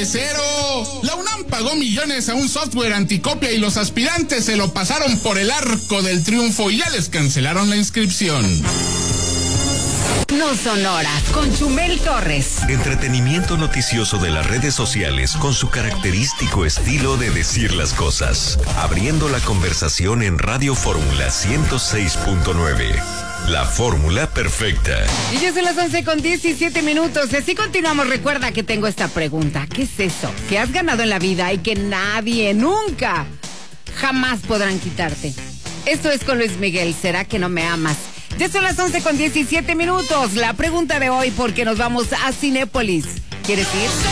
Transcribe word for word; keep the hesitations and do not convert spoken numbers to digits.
de cero. La UNAM pagó millones a un software anticopia y los aspirantes se lo pasaron por el arco del triunfo y ya les cancelaron la inscripción. No Sonora, con Chumel Torres. Entretenimiento noticioso de las redes sociales con su característico estilo de decir las cosas. Abriendo la conversación en Radio Fórmula ciento seis punto nueve. La fórmula perfecta. Y ya son las once con diecisiete minutos. Y así continuamos. Recuerda que tengo esta pregunta. ¿Qué es eso que has ganado en la vida y que nadie, nunca, jamás podrán quitarte? Esto es con Luis Miguel. ¿Será que no me amas? Ya son las once con diecisiete minutos. La pregunta de hoy, porque nos vamos a Cinépolis. ¿Quieres ir?